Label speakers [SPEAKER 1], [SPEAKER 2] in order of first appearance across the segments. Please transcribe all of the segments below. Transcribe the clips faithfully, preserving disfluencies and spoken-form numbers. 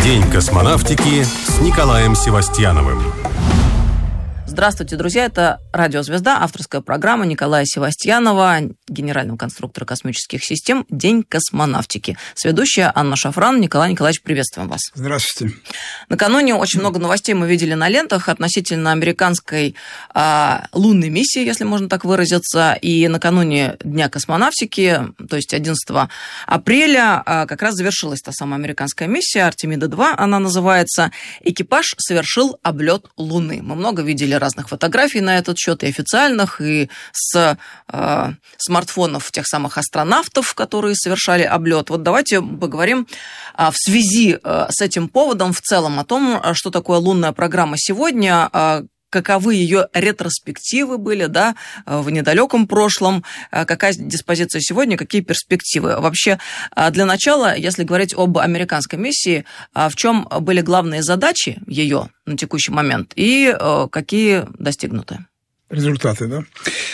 [SPEAKER 1] День космонавтики с Николаем Севастьяновым.
[SPEAKER 2] Здравствуйте, друзья. Это «Радио Звезда», авторская программа Николая Севастьянова, генерального конструктора космических систем, «День космонавтики». Сведущая Анна Шафран. Николай Николаевич, приветствуем вас.
[SPEAKER 3] Здравствуйте.
[SPEAKER 2] Накануне очень много новостей мы видели на лентах относительно американской а, лунной миссии, если можно так выразиться. И накануне Дня космонавтики, то есть одиннадцатого апреля, а, как раз завершилась та самая американская миссия, Артемида-два она называется. Экипаж совершил облет Луны. Мы много видели разных фотографий на этот счет, и официальных, и с э, смартфонов тех самых астронавтов, которые совершали облет. Вот давайте поговорим э, в связи э, с этим поводом в целом о том, что такое лунная программа сегодня, э, каковы ее ретроспективы были, да, в недалеком прошлом, какая диспозиция сегодня, какие перспективы. Вообще, для начала, если говорить об американской миссии, в чем были главные задачи ее на текущий момент и какие достигнуты?
[SPEAKER 3] Результаты, да.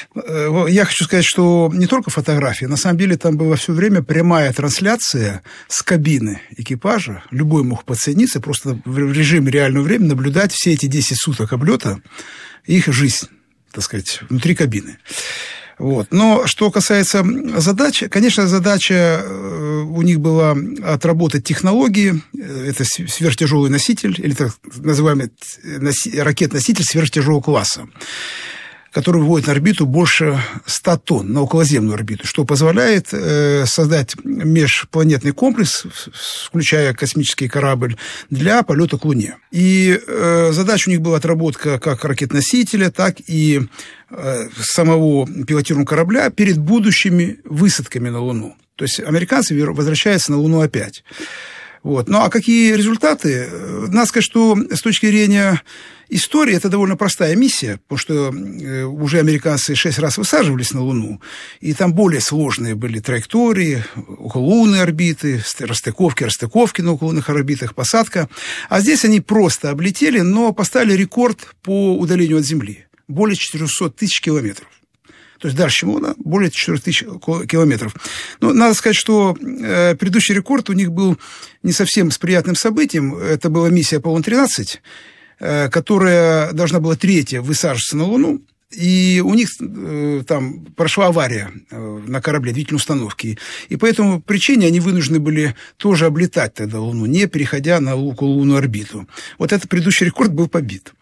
[SPEAKER 3] Я хочу сказать, что не только фотографии, на самом деле там была все время прямая трансляция с кабины экипажа. Любой мог подсоединиться, просто в режиме реального времени наблюдать все эти десять суток облета, их жизнь, так сказать, внутри кабины. Вот. Но что касается задач, конечно, задача у них была отработать технологии, это сверхтяжелый носитель, или так называемый ракет-носитель сверхтяжелого класса, который выводит на орбиту больше ста тонн, на околоземную орбиту, что позволяет э, создать межпланетный комплекс, включая космический корабль, для полета к Луне. И э, задача у них была отработка как ракет-носителя, так и э, самого пилотируемого корабля перед будущими высадками на Луну. То есть американцы возвращаются на Луну опять. Вот. Ну, а какие результаты? Надо сказать, что с точки зрения истории это довольно простая миссия, потому что уже американцы шесть раз высаживались на Луну, и там более сложные были траектории, окололунные орбиты, расстыковки, расстыковки на окололунных орбитах, посадка. А здесь они просто облетели, но поставили рекорд по удалению от Земли. Более четырехсот тысяч километров. То есть дальше Луна более четырёх тысяч километров. Но надо сказать, что э, предыдущий рекорд у них был не совсем с приятным событием. Это была миссия Аполлон тринадцать, э, которая должна была третья высаживаться на Луну. И у них э, там прошла авария э, на корабле двигательной установки. И по этому причине они вынуждены были тоже облетать тогда Луну, не переходя на окололунную орбиту. Вот этот предыдущий рекорд был побит.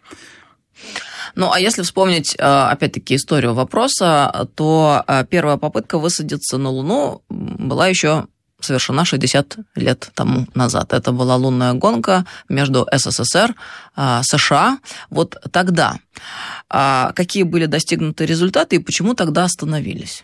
[SPEAKER 2] Ну, а если вспомнить, опять-таки, историю вопроса, то первая попытка высадиться на Луну была еще совершена шестьдесят лет тому назад. Это была лунная гонка между СССР и США. Вот тогда какие были достигнуты результаты и почему тогда остановились?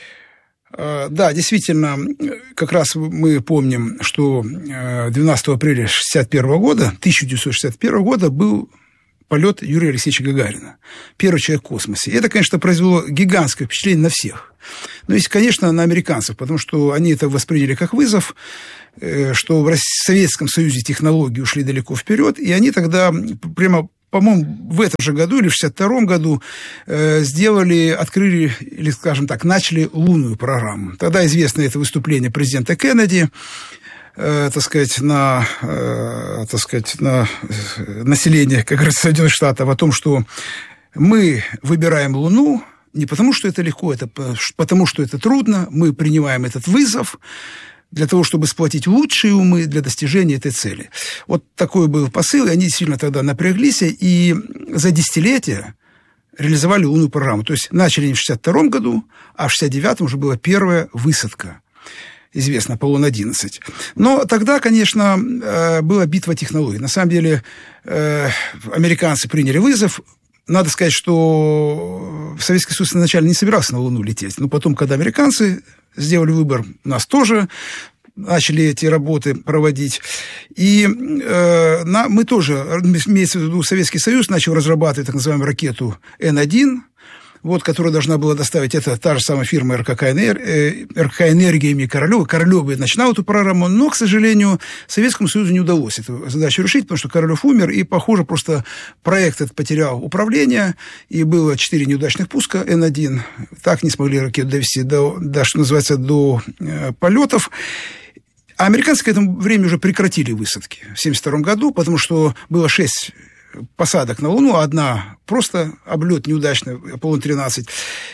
[SPEAKER 3] Да, действительно, как раз мы помним, что двенадцатого апреля шестьдесят первого года, тысяча девятьсот шестьдесят первого года был полет Юрия Алексеевича Гагарина, первый человек в космосе. И это, конечно, произвело гигантское впечатление на всех. Но есть, конечно, на американцев, потому что они это восприняли как вызов, что в Советском Союзе технологии ушли далеко вперед, и они тогда прямо, по-моему, в этом же году или в шестьдесят втором году сделали, открыли, или, скажем так, начали лунную программу. Тогда известно это выступление президента Кеннеди, Э, так сказать, на, э, так сказать, на население, как говорится, Соединенных Штатов о том, что мы выбираем Луну не потому, что это легко, это потому, что это трудно, мы принимаем этот вызов для того, чтобы сплотить лучшие умы для достижения этой цели. Вот такой был посыл, и они действительно тогда напряглись, и за десятилетия реализовали лунную программу. То есть начали не в шестьдесят втором году, а в шестьдесят девятом уже была первая высадка. Известно, Аполлон одиннадцать. Но тогда, конечно, была битва технологий. На самом деле, американцы приняли вызов. Надо сказать, что Советский Союз изначально не собирался на Луну лететь. Но потом, когда американцы сделали выбор, нас тоже начали эти работы проводить. И э, на, мы тоже, имеется в виду Советский Союз, начал разрабатывать так называемую ракету Эн один, вот, которая должна была доставить, это та же самая фирма эр ка ка «Энергия» имени Королёва. Королёв начинал эту программу, но, к сожалению, Советскому Союзу не удалось эту задачу решить, потому что Королёв умер, и, похоже, просто проект этот потерял управление, и было четыре неудачных пуска Эн один. Так не смогли ракету довести до, до что называется, до э, полетов. А американцы к этому времени уже прекратили высадки в семьдесят втором году, потому что было шесть посадок на Луну, одна просто облет неудачный, Аполлон тринадцать.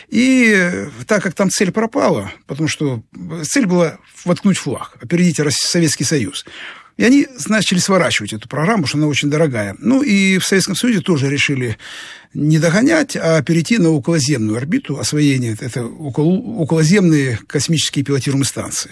[SPEAKER 3] И так как там цель пропала, потому что цель была воткнуть флаг, опередить Советский Союз. И они начали сворачивать эту программу, потому что она очень дорогая. Ну, и в Советском Союзе тоже решили не догонять, а перейти на околоземную орбиту освоения. Это околоземные космические пилотируемые станции.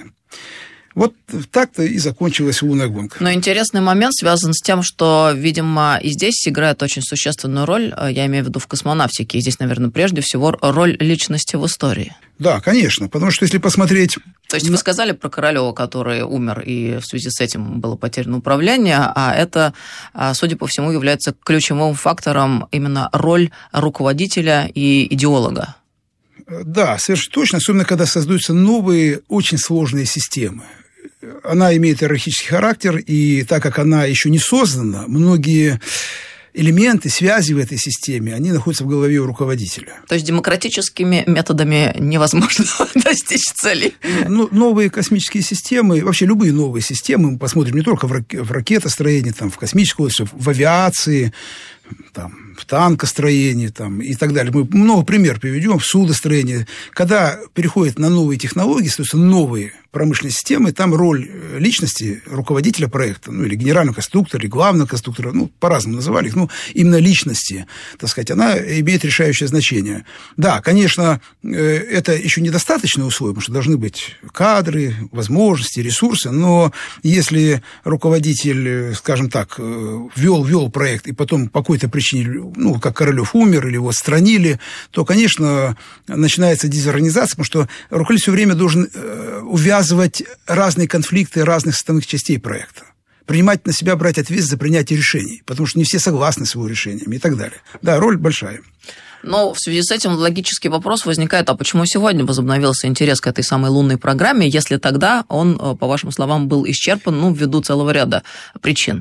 [SPEAKER 3] Вот так-то и закончилась лунная гонка.
[SPEAKER 2] Но интересный момент связан с тем, что, видимо, и здесь играет очень существенную роль, я имею в виду в космонавтике, и здесь, наверное, прежде всего роль личности в истории.
[SPEAKER 3] Да, конечно, потому что если посмотреть...
[SPEAKER 2] То есть вы сказали про Королёва, который умер, и в связи с этим было потеряно управление, а это, судя по всему, является ключевым фактором именно роль руководителя и идеолога.
[SPEAKER 3] Да, совершенно точно, особенно когда создаются новые, очень сложные системы. Она имеет иерархический характер, и так как она еще не создана, многие элементы, связи в этой системе, они находятся в голове у руководителя. То
[SPEAKER 2] есть демократическими методами невозможно достичь цели?
[SPEAKER 3] Ну, новые космические системы, вообще любые новые системы, мы посмотрим не только в ракетостроении, там, в космической области, в авиации, там, в танкостроении там, и так далее. Мы много примеров приведем, в судостроении. Когда переходят на новые технологии, становятся новые промышленные системы, там роль личности руководителя проекта, ну, или генерального конструктора, или главного конструктора, ну, по-разному называли их, ну, именно личности, так сказать, она имеет решающее значение. Да, конечно, это еще недостаточные условия, потому что должны быть кадры, возможности, ресурсы, но если руководитель, скажем так, вел, вел проект, и потом по какой-то причине, ну, как Королёв умер, или его отстранили, то, конечно, начинается дезорганизация, потому что руководитель все время должен увязывать разные конфликты разных составных частей проекта. Принимать на себя, брать ответственность за принятие решений, потому что не все согласны с его решениями и так далее. Да, роль большая.
[SPEAKER 2] Но в связи с этим логический вопрос возникает, а почему сегодня возобновился интерес к этой самой лунной программе, если тогда он, по вашим словам, был исчерпан, ну, ввиду целого ряда причин?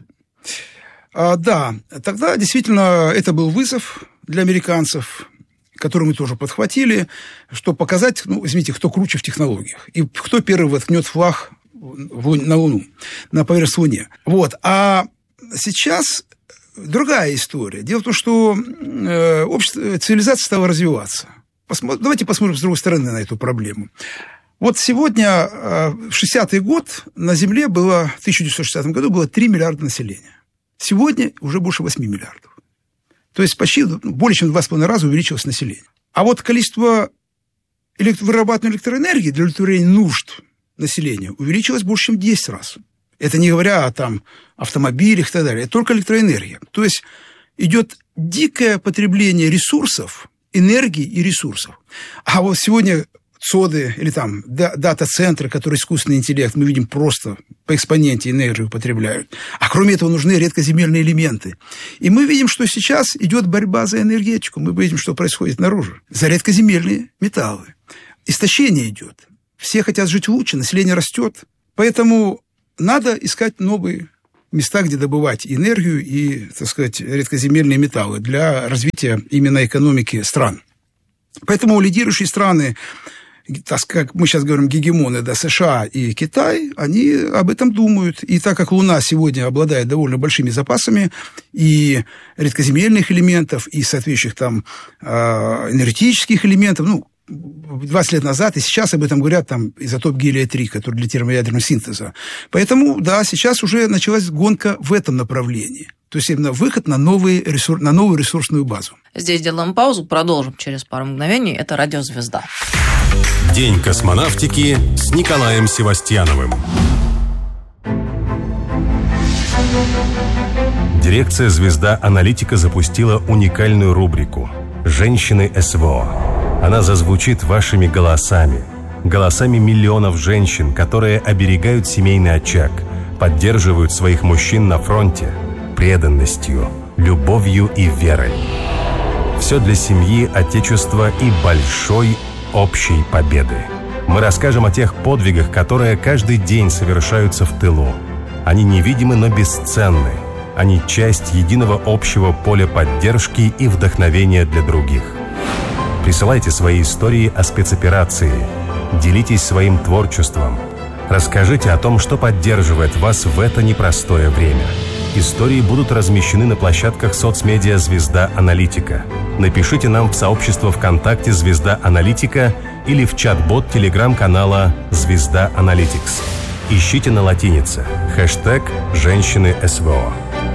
[SPEAKER 3] А, да, тогда действительно это был вызов для американцев, который мы тоже подхватили, чтобы показать, ну, возьмите, кто круче в технологиях, и кто первый воткнет флаг на Луну, на поверхность Луны. Вот. А сейчас другая история. Дело в том, что э, общество, цивилизация стала развиваться. Посмо... Давайте посмотрим с другой стороны на эту проблему. Вот сегодня, э, в шестидесятый год, на Земле было, в тысяча девятьсот шестидесятом году было три миллиарда населения. Сегодня уже больше восьми миллиардов. То есть почти более чем в два с половиной раза увеличилось население. А вот количество элект... вырабатываемой электроэнергии для удовлетворения нужд населения увеличилось больше, чем в десять раз. Это не говоря о там, автомобилях и так далее. Это только электроэнергия. То есть идет дикое потребление ресурсов, энергии и ресурсов. А вот сегодня соды или там дата-центры, которые искусственный интеллект, мы видим просто по экспоненте энергию потребляют. А кроме этого нужны редкоземельные элементы. И мы видим, что сейчас идет борьба за энергетику. Мы видим, что происходит наружу. За редкоземельные металлы. Истощение идет. Все хотят жить лучше, население растет. Поэтому надо искать новые места, где добывать энергию и, так сказать, редкоземельные металлы для развития именно экономики стран. Поэтому лидирующие страны, так как мы сейчас говорим, гегемоны, да, США и Китай, они об этом думают. И так как Луна сегодня обладает довольно большими запасами и редкоземельных элементов, и соответствующих там энергетических элементов, ну, двадцать лет назад, и сейчас об этом говорят, там, изотоп гелия три, который для термоядерного синтеза. Поэтому, да, сейчас уже началась гонка в этом направлении. То есть именно выход на, новые ресур... на новую ресурсную базу.
[SPEAKER 2] Здесь делаем паузу, продолжим через пару мгновений. Это «Радио Звезда».
[SPEAKER 1] День космонавтики с Николаем Севастьяновым. Дирекция «Звезда Аналитика» запустила уникальную рубрику «Женщины СВО». Она зазвучит вашими голосами, голосами миллионов женщин, которые оберегают семейный очаг, поддерживают своих мужчин на фронте преданностью, любовью и верой. Все для семьи, отечества и большой общей победы. Мы расскажем о тех подвигах, которые каждый день совершаются в тылу. Они невидимы, но бесценны. Они часть единого общего поля поддержки и вдохновения для других. Присылайте свои истории о спецоперации. Делитесь своим творчеством. Расскажите о том, что поддерживает вас в это непростое время. Истории будут размещены на площадках соцмедиа «Звезда Аналитика». Напишите нам в сообщество ВКонтакте «Звезда Аналитика» или в чат-бот телеграм-канала «Звезда Аналитикс». Ищите на латинице хэштег «Женщины СВО».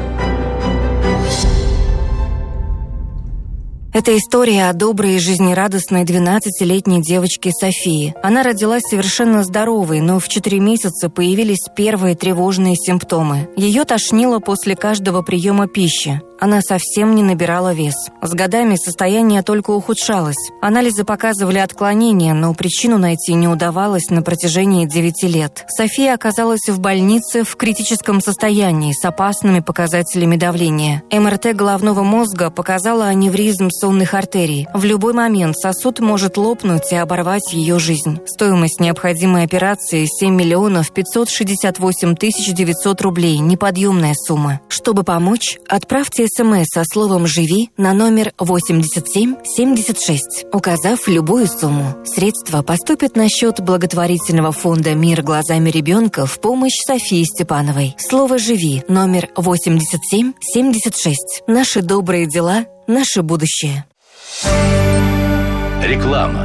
[SPEAKER 4] Это история о доброй и жизнерадостной двенадцатилетней девочке Софии. Она родилась совершенно здоровой, но в четыре месяца появились первые тревожные симптомы. Ее тошнило после каждого приема пищи. Она совсем не набирала вес. С годами состояние только ухудшалось. Анализы показывали отклонения, но причину найти не удавалось на протяжении девяти лет. София оказалась в больнице в критическом состоянии с опасными показателями давления. эм эр тэ головного мозга показала аневризм сонных артерий. В любой момент сосуд может лопнуть и оборвать ее жизнь. Стоимость необходимой операции – семь миллионов пятьсот шестьдесят восемь тысяч девятьсот рублей. Неподъемная сумма. Чтобы помочь, отправьте СМС со словом «Живи» на номер восемьдесят семь семьдесят шесть, указав любую сумму. Средства поступят на счет благотворительного фонда «Мир глазами ребенка» в помощь Софии Степановой. Слово «Живи» номер восемьдесят семь семьдесят шесть. Наши добрые дела – наше будущее.
[SPEAKER 5] Реклама.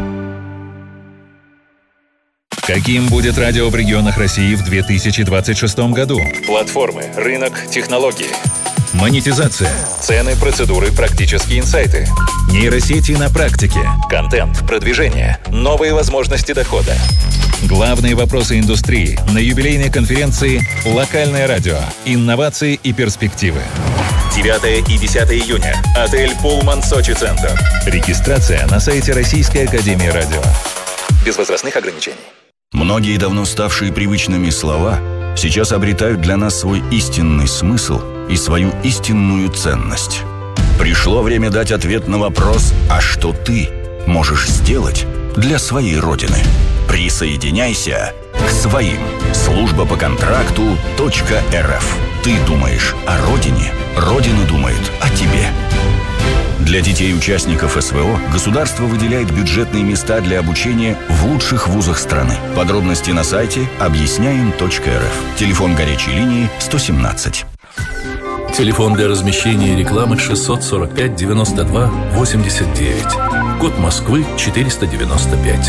[SPEAKER 5] Каким будет радио в регионах России в две тысячи двадцать шестом году? Платформы, рынок, технологии. Монетизация, цены, процедуры, практические инсайты. Нейросети на практике, контент, продвижение, новые возможности дохода. Главные вопросы индустрии на юбилейной конференции «Локальное радио. Инновации и перспективы». девятого и десятого июня. Отель «Пулман Сочи Центр». Регистрация на сайте Российской академии радио. Без возрастных ограничений.
[SPEAKER 6] Многие давно ставшие привычными слова сейчас обретают для нас свой истинный смысл и свою истинную ценность. Пришло время дать ответ на вопрос: а что ты можешь сделать для своей Родины? Присоединяйся к своим. Служба по контракту .рф. Ты думаешь о Родине, Родина думает о тебе. Для детей-участников СВО государство выделяет бюджетные места для обучения в лучших вузах страны. Подробности на сайте объясняем точка эр эф. Телефон горячей линии сто семнадцать.
[SPEAKER 7] Телефон для размещения рекламы шестьсот сорок пять девяносто два восемьдесят девять. Код Москвы четыреста девяносто пять.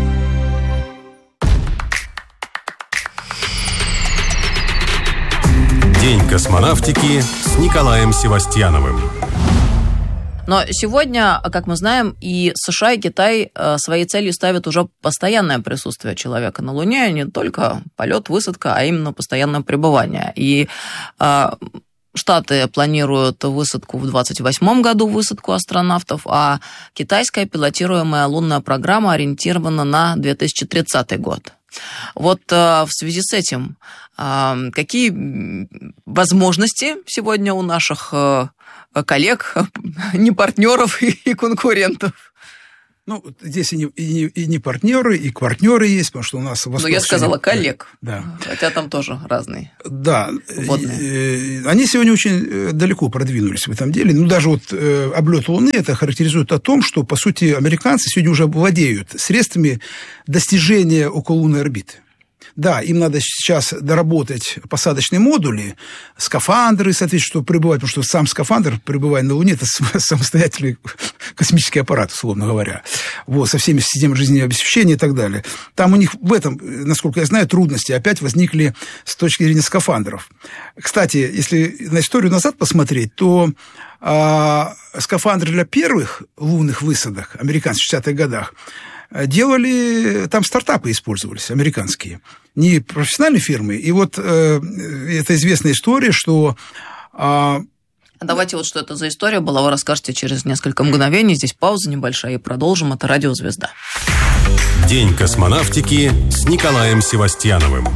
[SPEAKER 1] День космонавтики с Николаем Севастьяновым.
[SPEAKER 2] Но сегодня, как мы знаем, и США, и Китай своей целью ставят уже постоянное присутствие человека на Луне, не только полет, высадка, а именно постоянное пребывание. И э, Штаты планируют высадку в двадцать восьмом году, высадку астронавтов, а китайская пилотируемая лунная программа ориентирована на две тысячи тридцатый год. Вот э, в связи с этим, э, какие возможности сегодня у наших э, коллег, не партнеров и конкурентов?
[SPEAKER 3] Ну, здесь и не, и, не, и не партнеры, и партнеры есть, потому что у нас...
[SPEAKER 2] Ну, я сказала коллег,
[SPEAKER 3] да.
[SPEAKER 2] Хотя там тоже разные.
[SPEAKER 3] Да,
[SPEAKER 2] водные.
[SPEAKER 3] Они сегодня очень далеко продвинулись в этом деле. Ну, даже вот облет Луны, это характеризует о том, что, по сути, американцы сегодня уже владеют средствами достижения окололунной орбиты. Да, им надо сейчас доработать посадочные модули, скафандры, соответственно, чтобы пребывать, потому что сам скафандр, пребывая на Луне, это самостоятельный космический аппарат, условно говоря, вот, со всеми системами жизнеобеспечения и так далее. Там у них в этом, насколько я знаю, трудности опять возникли с точки зрения скафандров. Кстати, если на историю назад посмотреть, то а, скафандры для первых лунных высадок, американцев в шестидесятых годах, делали, там стартапы использовались, американские, не профессиональные фирмы. И вот э, это известная история, что... Э,
[SPEAKER 2] Давайте вот что это за история была, вы расскажете через несколько мгновений. Здесь пауза небольшая, и продолжим. Это «Радио Звезда».
[SPEAKER 1] День космонавтики с Николаем Севастьяновым.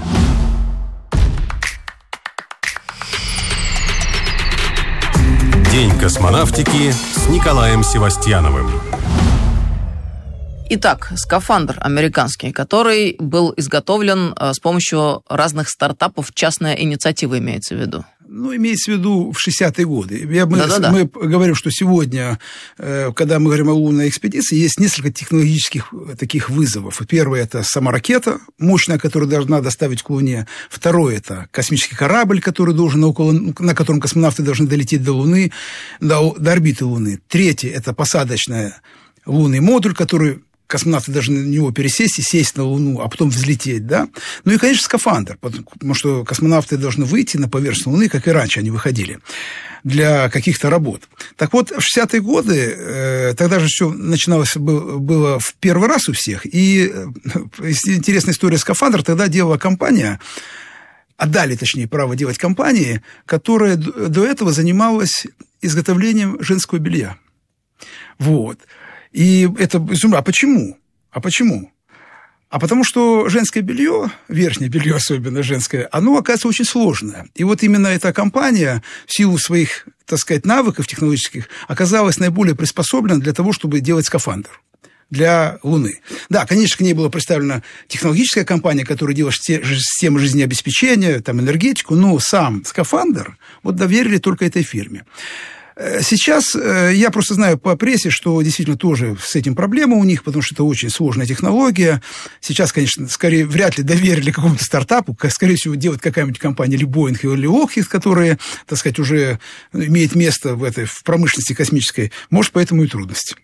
[SPEAKER 1] День космонавтики с Николаем Севастьяновым.
[SPEAKER 2] Итак, скафандр американский, который был изготовлен с помощью разных стартапов, частная инициатива имеется в виду.
[SPEAKER 3] Ну, имеется в виду в шестидесятые годы. Я, мы,
[SPEAKER 2] мы
[SPEAKER 3] говорим, что сегодня, когда мы говорим о лунной экспедиции, есть несколько технологических таких вызовов. Первый – это сама ракета мощная, которую должна доставить к Луне. Второй – это космический корабль, который должен около, на котором космонавты должны долететь до Луны, до, до орбиты Луны. Третий – это посадочный лунный модуль, который... Космонавты должны на него пересесть и сесть на Луну, а потом взлететь, да? Ну и, конечно, скафандр, потому что космонавты должны выйти на поверхность Луны, как и раньше они выходили, для каких-то работ. Так вот, в шестидесятые годы, э, тогда же все начиналось было в первый раз у всех, и э, интересная история скафандр, тогда делала компания, отдали, точнее, право делать компании, которая до этого занималась изготовлением женского белья. Вот. И это... А почему? А почему? А потому что женское белье, верхнее белье особенно женское, оно, оказывается, очень сложное. И вот именно эта компания в силу своих, так сказать, навыков технологических оказалась наиболее приспособлена для того, чтобы делать скафандр для Луны. Да, конечно, к ней была представлена технологическая компания, которая делала системы жизнеобеспечения, там, энергетику, но сам скафандр вот доверили только этой фирме. Сейчас я просто знаю по прессе, что действительно тоже с этим проблема у них, потому что это очень сложная технология. Сейчас, конечно, скорее вряд ли доверили какому-то стартапу, скорее всего, делает какая-нибудь компания или Boeing, или Lockheed, которая, так сказать, уже имеет место в этой в промышленности космической. Может, поэтому и трудности.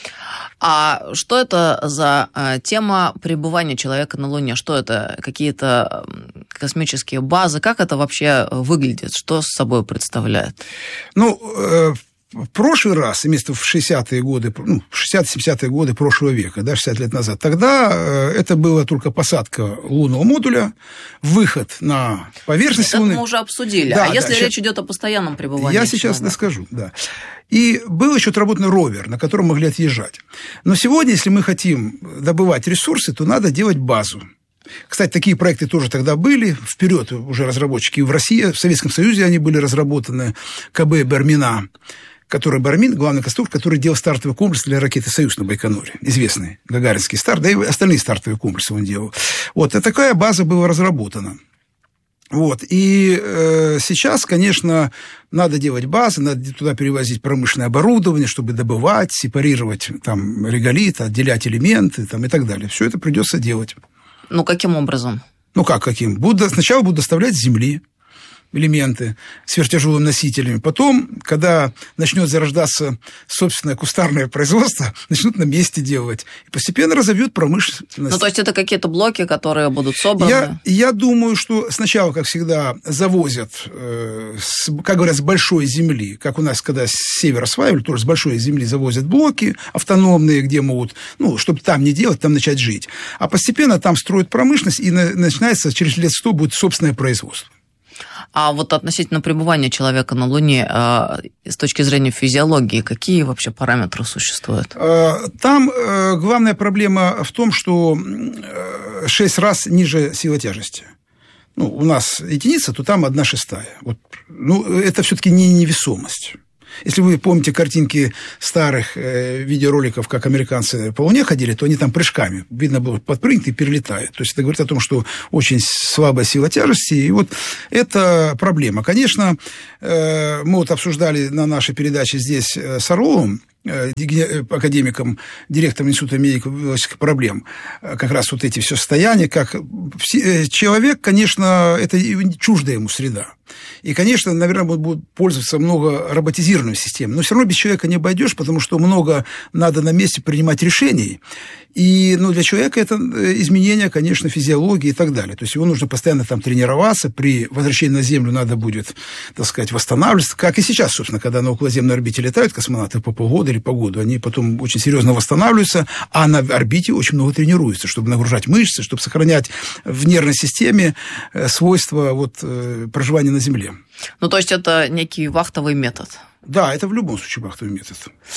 [SPEAKER 2] А что это за тема пребывания человека на Луне? Что это? Какие-то космические базы? Как это вообще выглядит? Что с собой представляет?
[SPEAKER 3] Ну, в прошлый раз, имеется в шестидесятые годы, ну, шестидесятые-семидесятые годы прошлого века, да, шестьдесят лет назад, тогда это была только посадка лунного модуля, выход на поверхность
[SPEAKER 2] Луны.
[SPEAKER 3] Луны.
[SPEAKER 2] Это мы уже обсудили. Да, а если да, речь сейчас... идет о постоянном пребывании?
[SPEAKER 3] Я сейчас человека? доскажу, да. И был еще отработанный ровер, на котором могли отъезжать. Но сегодня, если мы хотим добывать ресурсы, то надо делать базу. Кстати, такие проекты тоже тогда были. Вперед уже разработчики в России, в Советском Союзе они были разработаны, КБ «Бармина», который Бармин, главный конструктор, который делал стартовый комплекс для ракеты «Союз» на Байконуре. Известный гагаринский старт, да и остальные стартовые комплексы он делал. Вот, и такая база была разработана. Вот, и э, сейчас, конечно, надо делать базы, надо туда перевозить промышленное оборудование, чтобы добывать, сепарировать там реголит, отделять элементы там, и так далее. Все это придется делать.
[SPEAKER 2] Ну, каким образом?
[SPEAKER 3] Ну, как каким? Будут, сначала будут доставлять с Земли элементы сверхтяжелыми носителями. Потом, когда начнет зарождаться собственное кустарное производство, начнут на месте делать. И постепенно разовьют промышленность.
[SPEAKER 2] Ну, то есть это какие-то блоки, которые будут собраны?
[SPEAKER 3] Я, я думаю, что сначала, как всегда, завозят, э, с, как говорят, с большой земли, как у нас, когда с севера осваивали, тоже с большой земли завозят блоки автономные, где могут, ну, чтобы там не делать, там начать жить. А постепенно там строят промышленность, и на, начинается через лет сто будет собственное производство.
[SPEAKER 2] А вот относительно пребывания человека на Луне, с точки зрения физиологии, какие вообще параметры существуют?
[SPEAKER 3] Там главная проблема в том, что шесть раз ниже сила тяжести. Ну, у нас единица, то там одна шестая. Вот. Ну, это все-таки не невесомость. Если вы помните картинки старых э, видеороликов, как американцы по Луне ходили, то они там прыжками, видно было, подпрыгнут и перелетают. То есть это говорит о том, что очень слабая сила тяжести, и вот это проблема. Конечно, э, мы вот обсуждали на нашей передаче здесь с Орловым, академиком, директором Института медико-биологических проблем, как раз вот эти все состояния, как человек, конечно, это чуждая ему среда. И, конечно, наверное, будут пользоваться много роботизированной системой, но все равно без человека не обойдешь, потому что много надо на месте принимать решений. И ну, для человека это изменение, конечно, физиологии и так далее. То есть его нужно постоянно там тренироваться, при возвращении на Землю надо будет, так сказать, восстанавливаться, как и сейчас, собственно, когда на околоземной орбите летают космонавты по полгода или по году, они потом очень серьезно восстанавливаются, а на орбите очень много тренируются, чтобы нагружать мышцы, чтобы сохранять в нервной системе свойства вот, проживания на Земле.
[SPEAKER 2] Ну, то есть это некий вахтовый метод?
[SPEAKER 3] Да, это в любом случае вахтовый метод.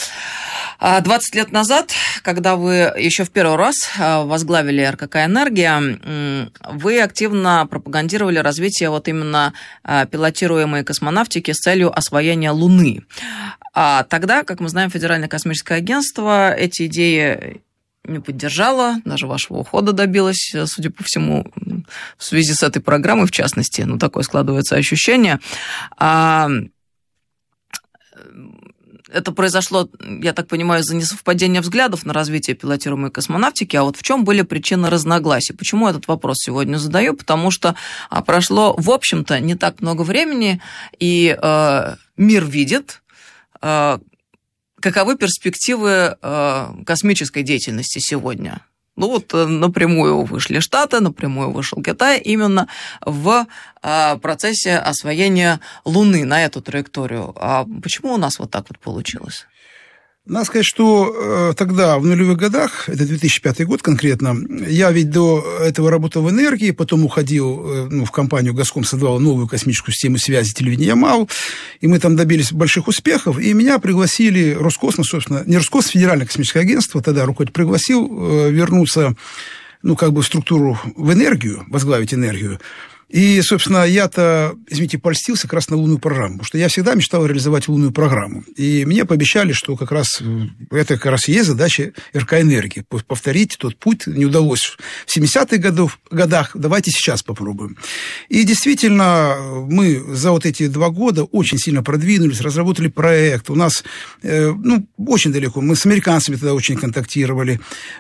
[SPEAKER 2] двадцать лет назад, когда вы еще в первый раз возглавили эр ка ка «Энергия», вы активно пропагандировали развитие вот именно пилотируемой космонавтики с целью освоения Луны. А тогда, как мы знаем, Федеральное космическое агентство эти идеи не поддержала, даже вашего ухода добилась, судя по всему, в связи с этой программой, в частности, ну, такое складывается ощущение. Это произошло, я так понимаю, из-за несовпадения взглядов на развитие пилотируемой космонавтики. А вот в чем были причины разногласий? Почему этот вопрос сегодня задаю? Потому что прошло, в общем-то, не так много времени, и э, мир видит, э, каковы перспективы э, космической деятельности сегодня. Ну вот напрямую вышли Штаты, напрямую вышел Китай именно в а, процессе освоения Луны на эту траекторию. А почему у нас вот так вот получилось?
[SPEAKER 3] Надо сказать, что э, тогда, в нулевых годах, это две тысячи пятый год конкретно, я ведь до этого работал в энергии, потом уходил э, ну, в компанию «Газком», создавал новую космическую систему связи телевидения МАУ, и мы там добились больших успехов, и меня пригласили, Роскосмос, собственно, не Роскосмос, Федеральное космическое агентство, тогда руководитель пригласил э, вернуться, ну, как бы в структуру, в энергию, возглавить энергию. И, собственно, я-то, извините, польстился как раз на лунную программу, потому что я всегда мечтал реализовать лунную программу. И мне пообещали, что как раз это как раз и есть задача эр ка «Энергии». Повторить тот путь не удалось в семидесятых годах, давайте сейчас попробуем. И действительно, мы за вот эти два года очень сильно продвинулись, разработали проект. У нас, ну, очень далеко, мы с американцами тогда очень контактировали.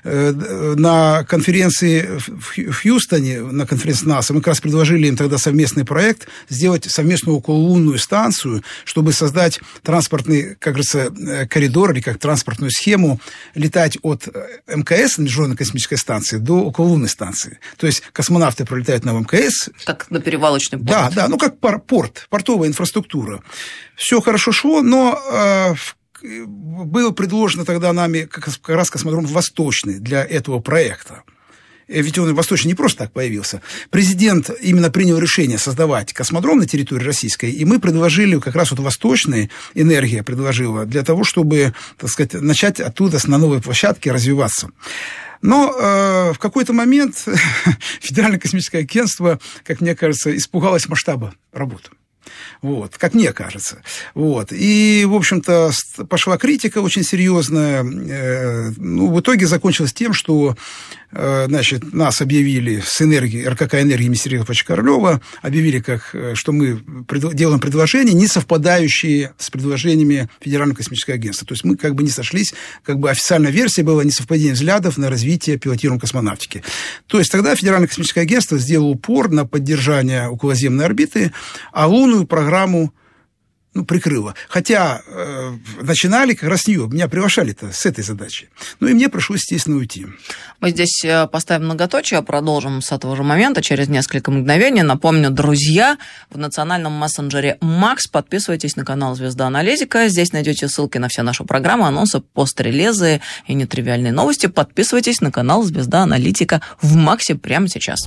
[SPEAKER 3] На конференции в Хьюстоне, на конференции НАСА, мы как раз предложили им тогда совместный проект, сделать совместную окололунную станцию, чтобы создать транспортный, как говорится, коридор или как транспортную схему, летать от эм ка эс, Международной космической станции, до окололунной станции. То есть космонавты пролетают на эм ка эс.
[SPEAKER 2] Как на перевалочный порт.
[SPEAKER 3] Да, да, ну как порт, портовая инфраструктура. Все хорошо шло, но э, было предложено тогда нами как раз космодром Восточный для этого проекта. Ведь он Восточный не просто так появился. Президент именно принял решение создавать космодром на территории российской, и мы предложили, как раз вот Восточная энергия предложила, для того, чтобы, так сказать, начать оттуда на новой площадке развиваться. Но э, в какой-то момент Федеральное космическое агентство, как мне кажется, испугалось масштаба работы. Вот, как мне кажется. Вот. И, в общем-то, пошла критика очень серьезная. Ну, в итоге закончилось тем, что, значит, нас объявили с энергией, эр ка ка «Энергии» имени Сергея Кораблёва, объявили, как, что мы делаем предложения, не совпадающие с предложениями Федерального космического агентства. То есть мы как бы не сошлись, как бы официальная версия была несовпадение взглядов на развитие пилотируемой космонавтики. То есть тогда Федеральное космическое агентство сделало упор на поддержание околоземной орбиты, а лунную программу, ну, прикрыло. Хотя э, начинали как раз с нее. Меня приглашали-то с этой задачей. Ну, и мне пришлось, естественно, уйти.
[SPEAKER 2] Мы здесь поставим многоточие, продолжим с этого же момента через несколько мгновений. Напомню, друзья, в национальном мессенджере Макс подписывайтесь на канал «Звезда Аналитика». Здесь найдете ссылки на все наши программы, анонсы, пострелезы и нетривиальные новости. Подписывайтесь на канал «Звезда Аналитика» в Максе прямо сейчас.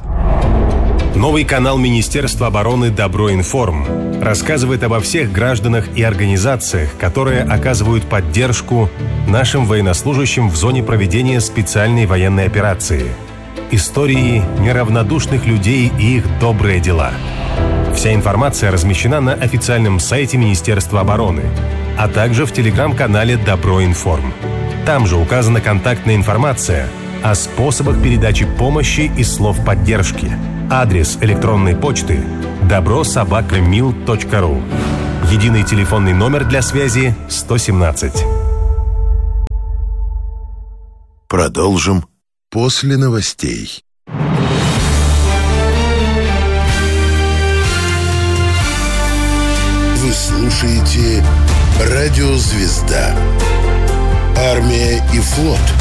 [SPEAKER 1] Новый канал Министерства обороны «Доброинформ» рассказывает обо всех гражданах и организациях, которые оказывают поддержку нашим военнослужащим в зоне проведения специальной военной операции. Истории неравнодушных людей и их добрые дела. Вся информация размещена на официальном сайте Министерства обороны, а также в телеграм-канале «Доброинформ». Там же указана контактная информация о способах передачи помощи и слов поддержки. Адрес электронной почты добро собака мил точка ру. Единый телефонный номер для связи сто семнадцать.
[SPEAKER 8] Продолжим после новостей. Вы слушаете «Радио Звезда». Армия и флот.